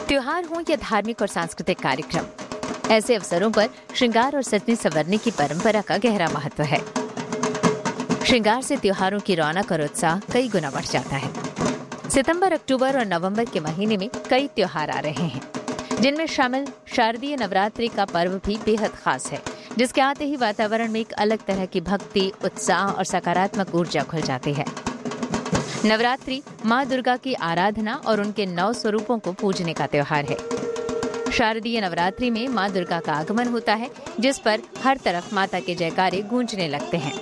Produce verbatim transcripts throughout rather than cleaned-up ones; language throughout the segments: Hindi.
त्योहार हो या धार्मिक और सांस्कृतिक कार्यक्रम, ऐसे अवसरों पर श्रृंगार और सजने संवरने की परंपरा का गहरा महत्व है। श्रृंगार से त्योहारों की रौनक और उत्साह कई गुना बढ़ जाता है। सितंबर, अक्टूबर और नवंबर के महीने में कई त्योहार आ रहे हैं, जिनमें शामिल शारदीय नवरात्रि का पर्व भी बेहद खास है, जिसके आते ही वातावरण में एक अलग तरह की भक्ति, उत्साह और सकारात्मक ऊर्जा खुल जाती है। नवरात्रि माँ दुर्गा की आराधना और उनके नौ स्वरूपों को पूजने का त्योहार है। शारदीय नवरात्रि में माँ दुर्गा का आगमन होता है, जिस पर हर तरफ माता के जयकारे गूंजने लगते हैं।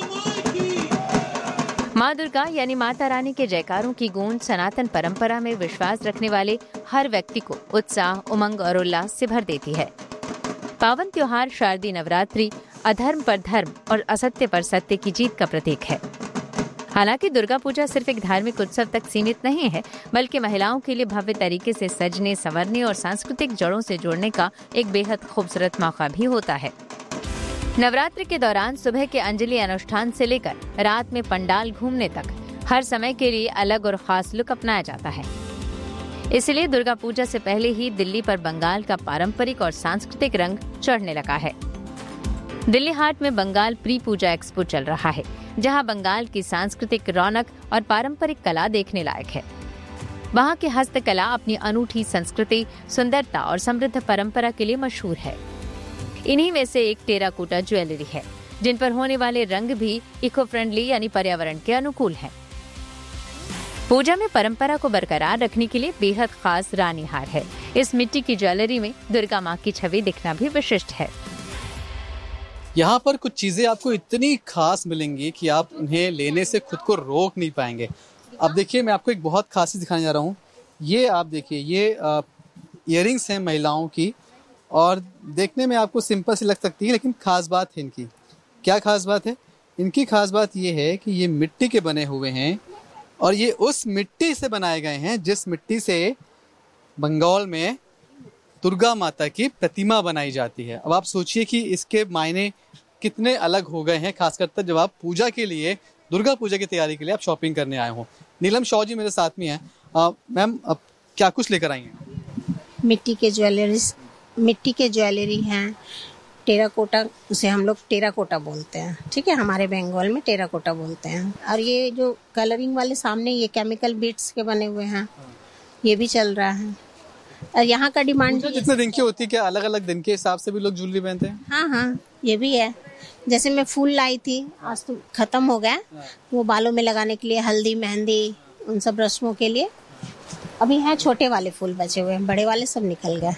माँ दुर्गा यानी माता रानी के जयकारों की गूंज सनातन परंपरा में विश्वास रखने वाले हर व्यक्ति को उत्साह, उमंग और उल्लास से भर देती है। पावन त्योहार शारदीय नवरात्रि अधर्म पर धर्म और असत्य पर सत्य की जीत का प्रतीक है। हालांकि दुर्गा पूजा सिर्फ एक धार्मिक उत्सव तक सीमित नहीं है, बल्कि महिलाओं के लिए भव्य तरीके से सजने, संवरने और सांस्कृतिक जड़ों से जुड़ने का एक बेहद खूबसूरत मौका भी होता है। नवरात्रि के दौरान सुबह के अंजलि अनुष्ठान से लेकर रात में पंडाल घूमने तक हर समय के लिए अलग और खास लुक अपनाया जाता है। इसलिए दुर्गा पूजा से पहले ही दिल्ली पर बंगाल का पारंपरिक और सांस्कृतिक रंग चढ़ने लगा है। दिल्ली हाट में बंगाल प्री पूजा एक्सपो चल रहा है, जहां बंगाल की सांस्कृतिक रौनक और पारंपरिक कला देखने लायक है। वहां की हस्तकला अपनी अनूठी संस्कृति, सुंदरता और समृद्ध परंपरा के लिए मशहूर है। इन्हीं में से एक टेराकोटा ज्वेलरी है, जिन पर होने वाले रंग भी इको फ्रेंडली यानी पर्यावरण के अनुकूल हैं। पूजा में परंपरा को बरकरार रखने के लिए बेहद खास रानी हार है। इस मिट्टी की ज्वेलरी में दुर्गा माँ की छवि दिखना भी विशिष्ट है। यहाँ पर कुछ चीजें आपको इतनी खास मिलेंगी कि आप उन्हें लेने से खुद को रोक नहीं पाएंगे। अब देखिए, मैं आपको एक बहुत खास चीज दिखाने जा रहा हूँ। ये आप देखिए, ये इयररिंग्स हैं महिलाओं की, और देखने में आपको सिंपल सी लग सकती है, लेकिन खास बात है इनकी। क्या खास बात है? इनकी खास बात ये है कि ये मिट्टी के बने हुए हैं, और ये उस मिट्टी से बनाए गए हैं जिस मिट्टी से बंगाल में दुर्गा माता की प्रतिमा बनाई जाती है। अब आप सोचिए कि इसके मायने कितने अलग हो गए हैं, खासकर जब आप पूजा के लिए, दुर्गा पूजा की तैयारी के लिए आप शॉपिंग करने आए हो। नीलम शॉ जी मेरे साथ में हैं। मैम, अब क्या कुछ लेकर आई हैं? मिट्टी के ज्वेलरी मिट्टी के ज्वेलरी हैं, टेराकोटा, उसे हम लोग टेराकोटा बोलते हैं, ठीक है, हमारे बंगाल में टेराकोटा बोलते हैं। और ये जो कलरिंग वाले सामने, ये केमिकल बीट्स के बने हुए हैं, ये भी चल रहा है। और यहाँ का डिमांड जितने दिन की होती है, क्या अलग अलग दिन के हिसाब से भी लोग ज्वेलरी पहनते हैं? हाँ हाँ, ये भी है। जैसे मैं फूल लाई थी, आज तो खत्म हो गया, वो बालों में लगाने के लिए, हल्दी मेहंदी उन सब रस्मों के लिए। अभी है छोटे वाले फूल बचे हुए हैं, बड़े वाले सब निकल गए।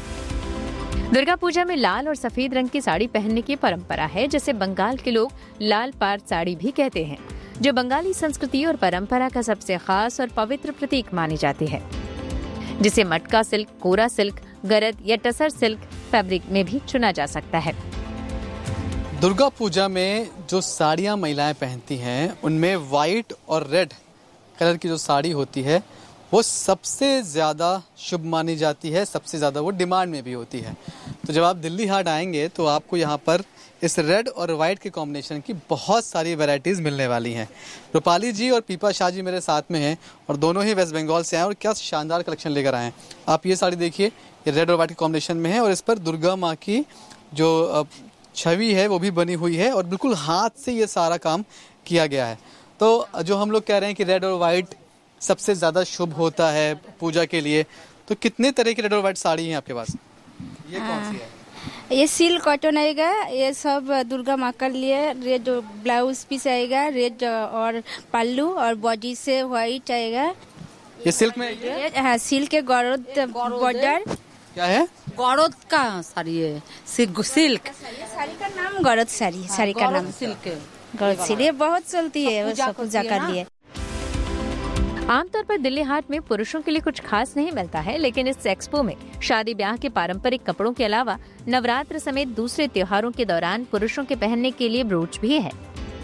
दुर्गा पूजा में लाल और सफेद रंग की साड़ी पहनने की परंपरा है, जिसे बंगाल के लोग लाल पार साड़ी भी कहते हैं, जो बंगाली संस्कृति और परंपरा का सबसे खास और पवित्र प्रतीक मानी जाती है, जिसे मटका सिल्क, कोरा सिल्क, गरद या टसर सिल्क फैब्रिक में भी चुना जा सकता है। दुर्गा पूजा में जो साड़ियाँ महिलाएं पहनती हैं, उनमें वाइट और रेड कलर की जो साड़ी होती है, वो सबसे ज़्यादा शुभ मानी जाती है, सबसे ज़्यादा वो डिमांड में भी होती है। तो जब आप दिल्ली हाट आएंगे तो आपको यहाँ पर इस रेड और वाइट के कॉम्बिनेशन की बहुत सारी वैरायटीज़ मिलने वाली हैं। रूपाली जी और पीपा शाह जी मेरे साथ में हैं, और दोनों ही वेस्ट बंगाल से आए, और क्या शानदार कलेक्शन लेकर आए हैं। आप ये साड़ी देखिए, ये रेड और वाइट के कॉम्बिनेशन में है, और इस पर दुर्गा माँ की जो छवि है वो भी बनी हुई है, और बिल्कुल हाथ से ये सारा काम किया गया है। तो जो हम लोग कह रहे हैं कि रेड और वाइट सबसे ज़्यादा शुभ होता है पूजा के लिए, तो कितने तरह की रेड और वाइट साड़ी हैं आपके पास? ये कौन सी है? ये सिल्क कॉटन आएगा, ये सब दुर्गा माँ के लिए। रेड ब्लाउज पीस आएगा, रेड और पल्लू, और बॉडी से व्हाइट आएगा। ये सिल्क में ये? हाँ, सिल्क के गौरद बॉर्डर। क्या है? गौरद का साड़ी है, सिल्क। सिल्क साड़ी का नाम गौरद साड़ी, साड़ी का नाम सिल्क, गौरद सिल्क। ये बहुत चलती है पूजा कर लिए। आमतौर पर दिल्ली हाट में पुरुषों के लिए कुछ खास नहीं मिलता है, लेकिन इस एक्सपो में शादी ब्याह के पारंपरिक कपड़ों के अलावा नवरात्र समेत दूसरे त्योहारों के दौरान पुरुषों के पहनने के लिए ब्रोच भी है।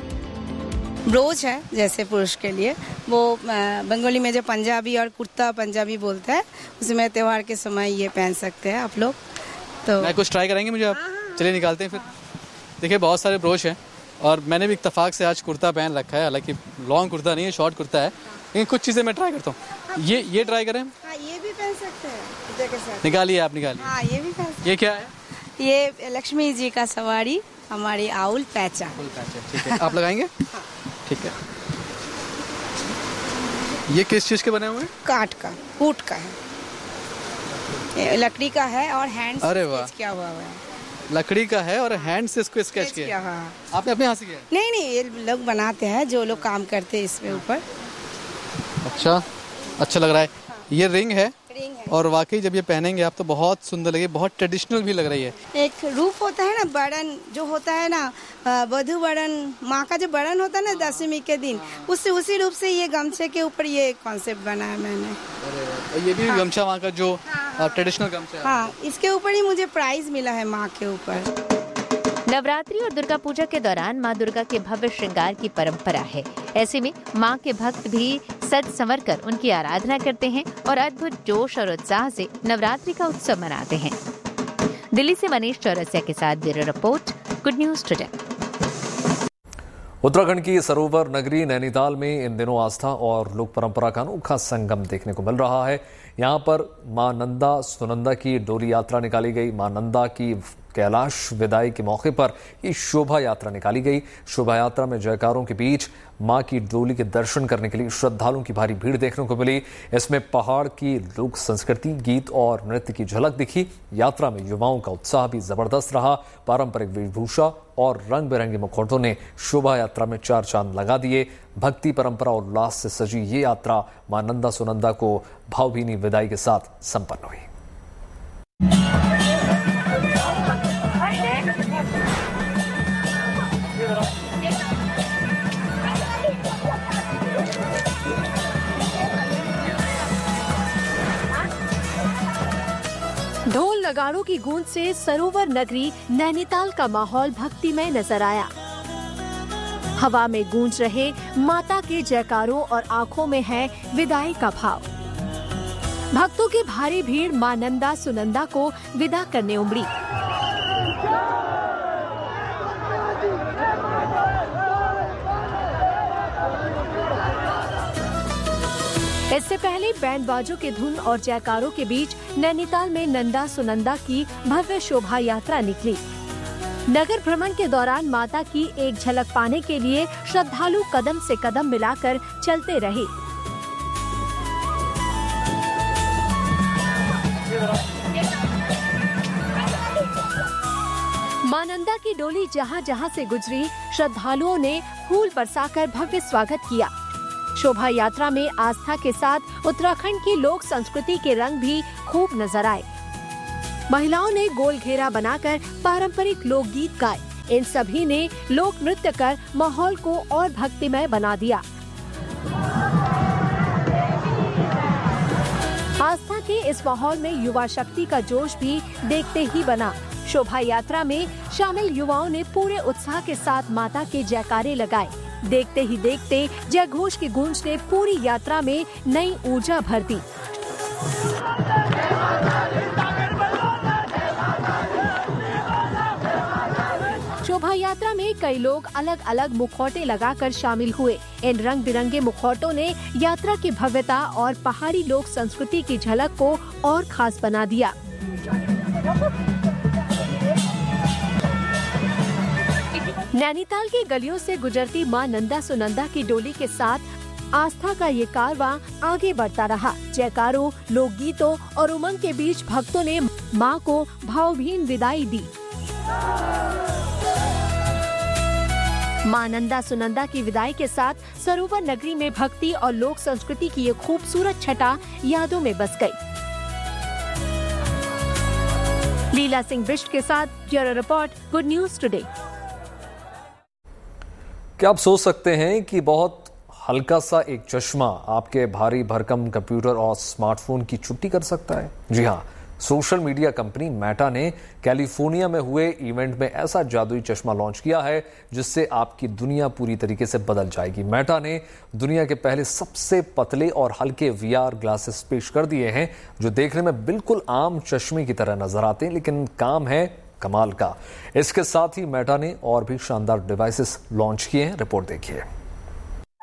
ब्रोच है जैसे पुरुष के लिए, वो बंगाली में जो पंजाबी और कुर्ता पंजाबी बोलते हैं, उसमें त्योहार के समय ये पहन सकते हैं आप लोग। तो मैं कुछ ट्राई करेंगे मुझे आप? चलिए निकालते हैं फिर। देखिए, बहुत सारे ब्रोच हैं, और मैंने भी इत्तेफाक से आज कुर्ता पहन रखा है, हालांकि लॉन्ग कुर्ता नहीं है, शॉर्ट कुर्ता है, लेकिन कुछ चीज़ें मैं ट्राई करता हूँ। ये ये ट्राई करें? हाँ, ये भी पहन सकते हैं पूजा के साथ। निकालिए, आप निकालिए। हाँ, ये भी पहन सकते ये क्या है? हैं। ये लक्ष्मी जी का सवारी, हमारी आउल पैचा। ठीक है, आप लगाएंगे? ठीक है। ये किस चीज के बने हुए हैं? काठ का, कूट का है, ये लकड़ी का है और हैंड अरे वाह, किया हुआ है। लकड़ी का है और हैंड से इसको स्केच किया। हाँ। आपने अपने हाथ से किया? नहीं नहीं, ये लोग बनाते हैं, जो लोग काम करते हैं इसमें ऊपर। अच्छा, अच्छा लग रहा है। ये रिंग है, रिंग है। और वाकई जब ये पहनेंगे आप तो बहुत सुंदर लगे, बहुत ट्रेडिशनल भी लग रही है। एक रूप होता है ना, बड़न जो होता है ना, वधु बड़न, माँ का जो बड़न होता है ना दशमी के दिन, उससे उसी रूप से ये गमछे के ऊपर ये कॉन्सेप्ट बनाया मैंने। और ये भी हाँ। गमछा वहाँ का जो ट्रेडिशनल गमछा है। हाँ, इसके ऊपर ही मुझे प्राइज मिला है माँ के ऊपर। नवरात्रि और दुर्गा पूजा के दौरान माँ दुर्गा के भव्य श्रृंगार की परंपरा है। ऐसे में माँ के भक्त भी सज संवर कर उनकी आराधना करते हैं और अद्भुत जोश और उत्साह से नवरात्रि का उत्सव मनाते हैं। दिल्ली से मनीष चौरसिया के साथ bureau report, good news today. Uttarakhand की सरोवर नगरी नैनीताल में इन दिनों आस्था और लोक परंपरा का अनोखा संगम देखने को मिल रहा है। यहाँ पर मां नंदा सुनंदा की डोली यात्रा निकाली गई। मां नंदा की कैलाश विदाई के मौके पर ये शोभा यात्रा निकाली गई। शोभा यात्रा में जयकारों के बीच मां की डोली के दर्शन करने के लिए श्रद्धालुओं की भारी भीड़ देखने को मिली। इसमें पहाड़ की लोक संस्कृति, गीत और नृत्य की झलक दिखी। यात्रा में युवाओं का उत्साह भी जबरदस्त रहा। पारंपरिक वेशभूषा और रंग बिरंगे मुखौटों ने शोभा यात्रा में चार चांद लगा दिए। भक्ति, परंपरा और उल्लास से सजी ये यात्रा मां नंदा सुनंदा को भावभीनी विदाई के साथ संपन्न हुई। ढोल नगाड़ों की गूंज से सरोवर नगरी नैनीताल का माहौल भक्तिमय नजर आया। हवा में गूंज रहे माता के जयकारों और आंखों में है विदाई का भाव। भक्तों की भारी भीड़ मां नंदा सुनंदा को विदा करने उमड़ी। इससे पहले बैंड बाजों के धुन और जयकारों के बीच नैनीताल में नंदा सुनंदा की भव्य शोभा यात्रा निकली। नगर भ्रमण के दौरान माता की एक झलक पाने के लिए श्रद्धालु कदम से कदम मिलाकर चलते रहे। मां नंदा की डोली जहां जहां से गुजरी, श्रद्धालुओं ने फूल बरसाकर भव्य स्वागत किया। शोभा यात्रा में आस्था के साथ उत्तराखंड की लोक संस्कृति के रंग भी खूब नजर आए। महिलाओं ने गोल घेरा बनाकर पारंपरिक लोकगीत गाए। इन सभी ने लोक नृत्य कर माहौल को और भक्तिमय बना दिया। आस्था के इस माहौल में युवा शक्ति का जोश भी देखते ही बना। शोभा यात्रा में शामिल युवाओं ने पूरे उत्साह के साथ माता के जयकारे लगाए। देखते ही देखते जय घोष की गूंज ने पूरी यात्रा में नई ऊर्जा भर दी। शोभा यात्रा में कई लोग अलग अलग मुखौटे लगाकर शामिल हुए। इन रंग बिरंगे मुखौटों ने यात्रा की भव्यता और पहाड़ी लोक संस्कृति की झलक को और खास बना दिया। नैनीताल की गलियों से गुजरती मां नंदा सुनंदा की डोली के साथ आस्था का ये कारवां आगे बढ़ता रहा। जयकारों, लोकगीतों और उमंग के बीच भक्तों ने मां को भावभीन विदाई दी। मां नंदा सुनंदा की विदाई के साथ सरोवर नगरी में भक्ति और लोक संस्कृति की ये खूबसूरत छटा यादों में बस गई। लीला सिंह बिष्ट के साथ bureau report, good news today. क्या आप सोच सकते हैं कि बहुत हल्का सा एक चश्मा आपके भारी भरकम कंप्यूटर और स्मार्टफोन की छुट्टी कर सकता है? जी हाँ, सोशल मीडिया कंपनी मेटा ने कैलिफोर्निया में हुए इवेंट में ऐसा जादुई चश्मा लॉन्च किया है जिससे आपकी दुनिया पूरी तरीके से बदल जाएगी। मेटा ने दुनिया के पहले सबसे पतले और हल्के वीआर ग्लासेस पेश कर दिए हैं जो देखने में बिल्कुल आम चश्मे की तरह नजर आते हैं, लेकिन काम है कमाल का। इसके साथ ही मेटा ने और भी शानदार डिवाइसेस लॉन्च किए हैं। रिपोर्ट देखिए।